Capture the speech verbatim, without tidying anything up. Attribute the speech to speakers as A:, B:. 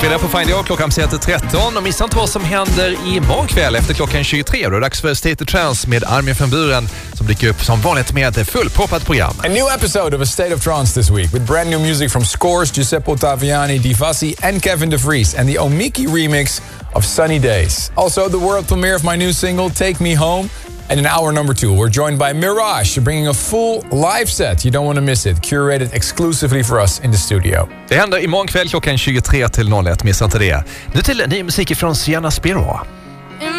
A: Fredag på Find Your klockan till tretton och missa inte vad som händer imorgon kväll efter klockan tjugotre. Då är det dags för State of Trance med Armin van Buuren som dyker upp som vanligt med ett fullproppat program.
B: A new episode of A State of Trance this week with brand new music from Scores, Giuseppe Ottaviani, Divasi and Kevin DeVries and the Omiki remix of Sunny Days. Also the world premiere of my new single Take Me Home. And in hour number two, we're joined by Mirage, bringing a full live set. You don't want to miss it. Curated exclusively for us in the studio.
A: Det händer imorgon kväll klockan tjugotre till noll ett. Missa inte det. Nu till ny musik från Sienna Spiro.